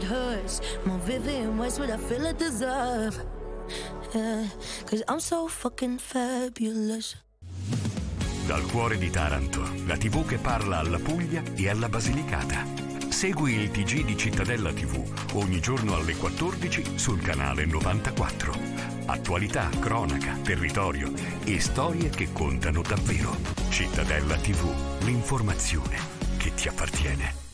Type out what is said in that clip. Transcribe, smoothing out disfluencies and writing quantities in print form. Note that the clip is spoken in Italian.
hurts. More Vivian Westwood, I feel I deserve. Yeah, 'cause I'm so fucking fabulous. Dal cuore di Taranto, la TV che parla alla Puglia e alla Basilicata. Segui il TG di Cittadella TV ogni giorno alle 14 sul canale 94. Attualità, cronaca, territorio e storie che contano davvero. Cittadella TV, l'informazione che ti appartiene.